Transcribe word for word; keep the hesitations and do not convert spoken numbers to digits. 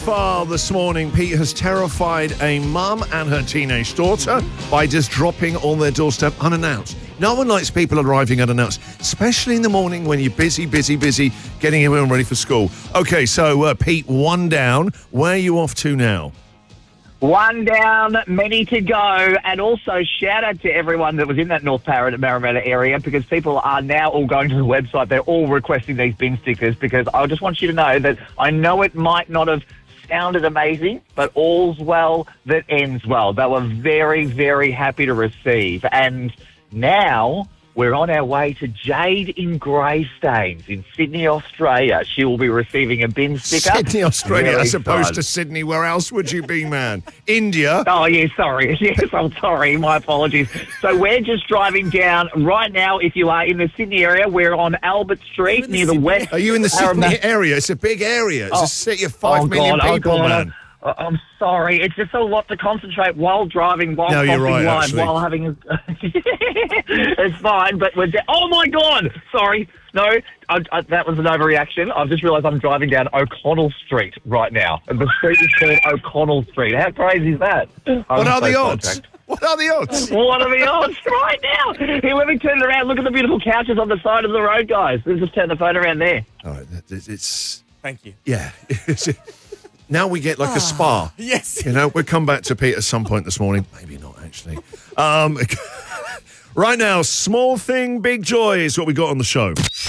far this morning, Pete has terrified a mum and her teenage daughter by just dropping on their doorstep unannounced. No one likes people arriving unannounced, especially in the morning when you're busy, busy, busy getting everyone ready for school. Okay, so uh, Pete, one down. Where are you off to now? One down, many to go, and also shout out to everyone that was in that North Parramatta area, because people are now all going to the website. They're all requesting these bin stickers, because I just want you to know that I know it might not have sounded amazing, but all's well that ends well. They were very, very happy to receive. And now we're on our way to Jade in Greystanes in Sydney, Australia. She will be receiving a bin sticker. Sydney, Australia, Very as opposed fun. to Sydney. Where else would you be, man? India. Oh, yeah, sorry. Yes, I'm sorry. My apologies. So we're just driving down right now. If you are in the Sydney area, we're on Albert Street near the West. Are you in the Sydney Parramatta- area? It's a big area. It's Oh. a city of five Oh, million God, oh, people, God. man. I- I'm sorry. It's just a lot to concentrate while driving, while No, you're crossing right, line, actually. while having a... It's fine, but we're... De- oh, my God! Sorry. No, I, I, that was an overreaction. I've just realised I'm driving down O'Connell Street right now. And the street is called O'Connell Street. How crazy is that? What I'm are so the odds? sidetracked. What are the odds? What are the odds right now? Here, let me turn it around. Look at the beautiful couches on the side of the road, guys. Let's just turn the phone around there. All right, it's... it's Thank you. yeah. Now we get like a spa. Yes. You know, we'll come back to Pete at some point this morning. Maybe not, actually. Um, right now, small thing, big joy is what we got on the show.